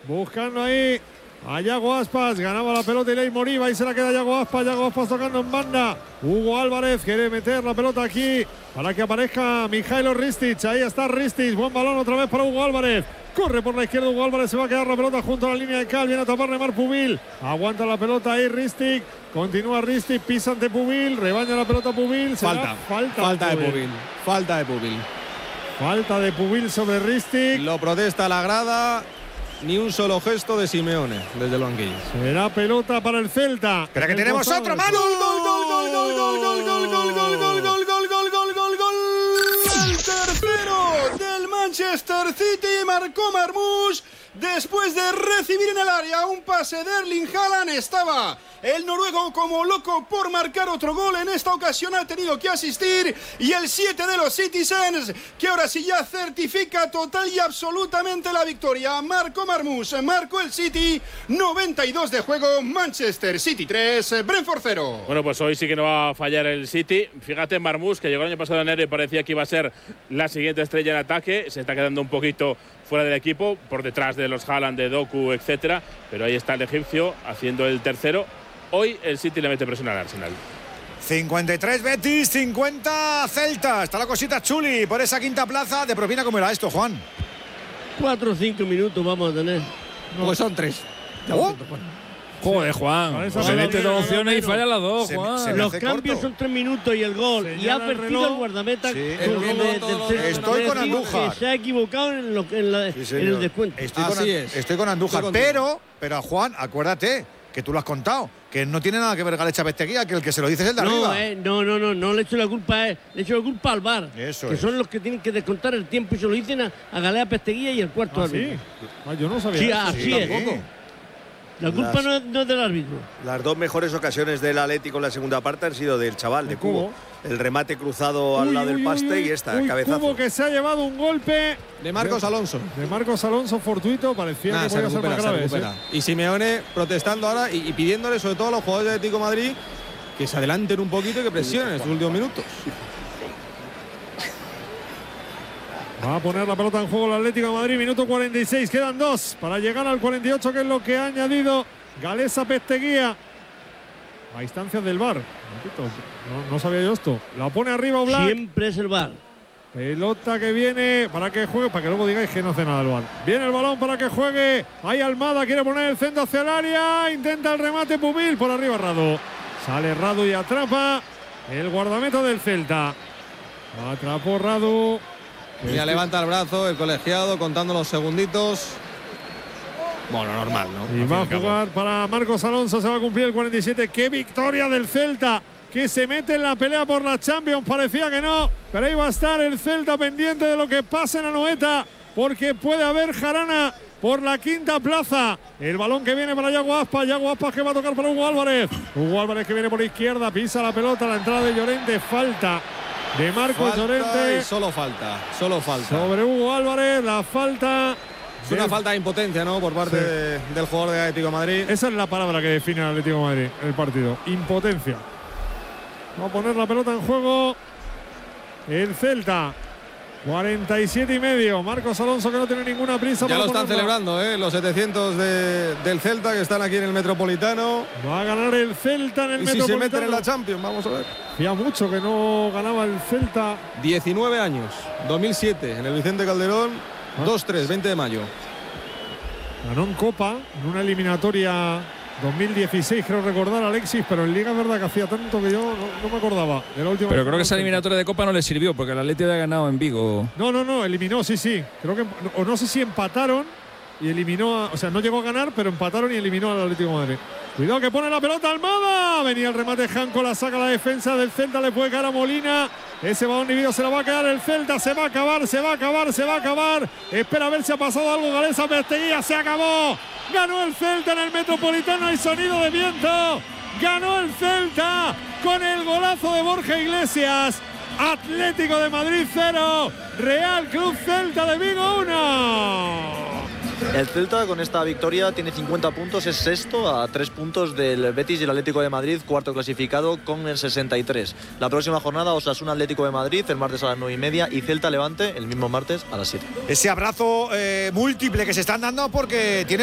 buscando ahí a Yago Aspas, ganaba la pelota y Ley Moriba, y se la queda Yago Aspas tocando en banda. Hugo Álvarez quiere meter la pelota aquí para que aparezca Mijailo Ristic. Ahí está Ristic, buen balón otra vez para Hugo Álvarez. Corre por la izquierda Hugo Álvarez, se va a quedar la pelota junto a la línea de cal, viene a taparle Marc Pubil. Aguanta la pelota ahí Ristic, continúa Ristic, pisa ante Pubil, rebaña la pelota Pubil. Falta de Pubil. Falta de Pubil sobre Ristic. Lo protesta la grada. Ni un solo gesto de Simeone desde el banquillo. Será pelota para el Celta. Espera que tenemos otro. ¡Manu! ¡Gol! El tercero del Manchester City marcó Marmoush después de recibir en el área un pase de Erling Haaland. Estaba el noruego como loco por marcar otro gol. En esta ocasión ha tenido que asistir, y el 7 de los Citizens, que ahora sí ya certifica total y absolutamente la victoria. Marcó Marmoush, marcó el City. 92 de juego, Manchester City 3, Brentford 0. Bueno, pues hoy sí que no va a fallar el City. Fíjate, Marmoush, que llegó el año pasado en enero y parecía que iba a ser la siguiente estrella en ataque, se está quedando un poquito fuera del equipo, por detrás de los Haaland, de Doku, etcétera, pero ahí está el egipcio haciendo el tercero. Hoy el City le mete presión al Arsenal. 53 Betis, 50 Celta. Está la cosita chuli por esa quinta plaza. De propina, ¿cómo era esto, Juan? 4 o 5 minutos vamos a tener. No. Pues son 3. Joder, Juan. Se mete 2 opciones y falla las 2, Juan. Los cambios son 3 minutos y el gol. Y ha perdido el guardameta. Estoy con Andújar. Se ha equivocado en el descuento. Estoy con Andújar. Pero a Juan, acuérdate que tú lo has contado, que no tiene nada que ver Galecha Pesteguía, que el que se lo dice es el de arriba. No le echo la culpa a él, le echo la culpa al VAR. Eso que es. Son los que tienen que descontar el tiempo, y se lo dicen a Galea Pesteguía y el cuarto árbitro. ¿Sí? Yo no sabía. Sí, así es. La culpa no es del árbitro. Las dos mejores ocasiones del Atlético en la segunda parte han sido del chaval, de Cubo. El remate cruzado al lado del paste y esta, cabezazo. Cubo, que se ha llevado un golpe de Marcos Alonso. De Marcos Alonso, fortuito, parecía que podía ser más grave. Y Simeone protestando ahora y pidiéndole sobre todo a los jugadores de Atlético de Madrid que se adelanten un poquito y que presionen en estos últimos minutos. Va a poner la pelota en juego el Atlético de Madrid, minuto 46, quedan 2 para llegar al 48, que es lo que ha añadido Galeza Pesteguía a instancias del VAR. No sabía yo esto. La pone arriba Oblak. Siempre es el VAR. Pelota que viene para que juegue, para que luego digáis que no hace nada el VAR. Viene el balón para que juegue. Ahí Almada quiere poner el centro hacia el área. Intenta el remate Pubil, por arriba Radu. Sale Radu y atrapa el guardameta del Celta. Atrapó Radu. Ya levanta el brazo el colegiado contando los segunditos. Bueno, normal, ¿no? Y va a jugar para Marcos Alonso, se va a cumplir el 47. ¡Qué victoria del Celta! Que se mete en la pelea por la Champions. Parecía que no, pero ahí va a estar el Celta pendiente de lo que pase en Anoeta, porque puede haber jarana por la quinta plaza. El balón que viene para Yago Aspas que va a tocar para Hugo Álvarez. Hugo Álvarez que viene por izquierda, pisa la pelota, la entrada de Llorente, falta de Marcos Llorente. Solo falta. Sobre Hugo Álvarez, la falta. Es una falta de impotencia, ¿no? Por parte del jugador de Atlético de Madrid. Esa es la palabra que define al Atlético de Madrid, el partido. Impotencia. Va a poner la pelota en juego el Celta. 47,5. Marcos Alonso, que no tiene ninguna prisa. Ya lo están celebrando, los 700 del Celta, que están aquí en el Metropolitano. Va a ganar el Celta en el Metropolitano. Y si se meten en la Champions, vamos a ver. Hacía mucho que no ganaba el Celta. 19 años, 2007, en el Vicente Calderón, 2-3, 20 de mayo. Ganó en Copa, en una eliminatoria 2016, creo recordar, Alexis, pero en Liga es verdad que hacía tanto que yo no me acordaba de la última. Pero creo que esa eliminatoria de Copa no le sirvió, porque el Atlético había ganado en Vigo. No, eliminó, sí. Creo que, o no sé si empataron y eliminó, o sea, no llegó a ganar, pero empataron y eliminó al Atlético de Madrid. Cuidado que pone la pelota Almada. Venía el remate Janco, la saca la defensa del Celta, le puede caer a Molina. Ese balón dividido se la va a quedar el Celta, se va a acabar. Espera a ver si ha pasado algo. Galeza Pesteguía, se acabó. Ganó el Celta en el Metropolitano, hay sonido de viento. Ganó el Celta con el golazo de Borja Iglesias. Atlético de Madrid 0, Real Club Celta de Vigo 1. El Celta con esta victoria tiene 50 puntos, es sexto a 3 puntos del Betis y el Atlético de Madrid, cuarto clasificado con el 63. La próxima jornada, Osasuna Atlético de Madrid, el martes a las 9:30, y Celta Levante el mismo martes a las 7. Ese abrazo múltiple que se están dando porque tiene